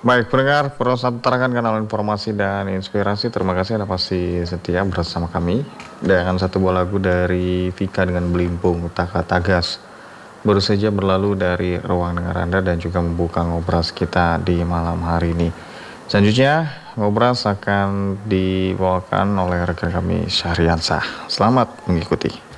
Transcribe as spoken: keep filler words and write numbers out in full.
Baik, pendengar, Prostat Tarakan kanal informasi dan inspirasi. Terima kasih Anda pasti setia bersama kami. Dengan satu buah lagu dari Vika dengan Belimbung Taka Tagas. Baru saja berlalu dari ruang dengar Anda dan juga membuka ngobras kita di malam hari ini. Selanjutnya, ngobras akan dibawakan oleh rekan kami Syahriansah. Selamat mengikuti.